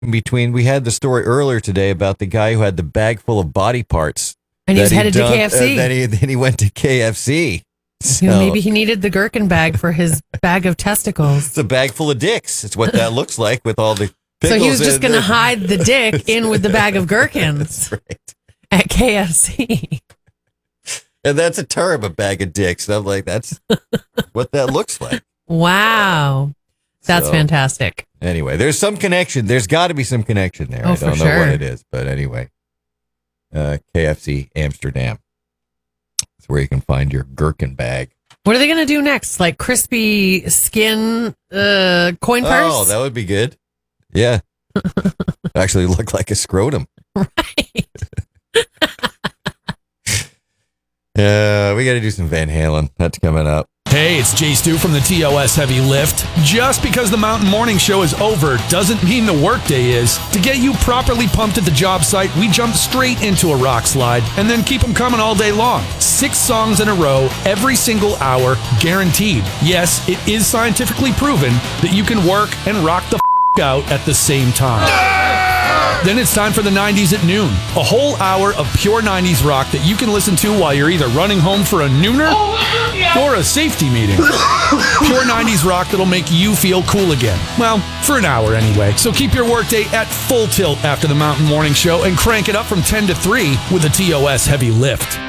between. We had the story earlier today about the guy who had the bag full of body parts. And he's headed to KFC. Then he went to KFC. So, maybe he needed the gherkin bag for his bag of testicles. It's a bag full of dicks. It's what that looks like with all the pickles. So he was just going to hide the dick in with the bag of gherkins. That's right. At KFC. And that's a term, a bag of dicks. And I'm like, that's what that looks like. Wow. That's fantastic. Anyway, there's some connection. There's got to be some connection there. Oh, I don't for know sure. what it is. But anyway, KFC Amsterdam. That's where you can find your gherkin bag. What are they going to do next? Like crispy skin coin purse? Oh, that would be good. Yeah. Actually look like a scrotum. Right. We got to do some Van Halen. That's coming up. Hey, it's Jay Stu from the TOS Heavy Lift. Just because the Mountain Morning Show is over doesn't mean the workday is. To get you properly pumped at the job site, we jump straight into a rock slide and then keep them coming all day long. 6 songs in a row, every single hour, guaranteed. Yes, it is scientifically proven that you can work and rock the out at the same time. Then it's time for the 90s at noon. A whole hour of pure 90s rock that you can listen to while you're either running home for a nooner or a safety meeting. Pure 90s rock that'll make you feel cool again. Well, for an hour anyway. So keep your workday at full tilt after the Mountain Morning Show and crank it up from 10 to 3 with a TOS Heavy Lift.